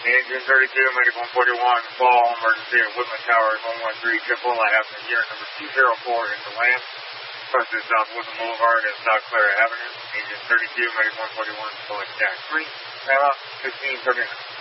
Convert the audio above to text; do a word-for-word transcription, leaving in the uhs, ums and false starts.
Engine thirty-two, medic one forty-one, fall, emergency at Woodland Towers, one one three triple. I have the year number two zero four in the land. Posted South Woodland Boulevard and South Clara Avenue. Engine thirty-two, medic one forty-one, select dash three. Time out, fifteen thirty-nine.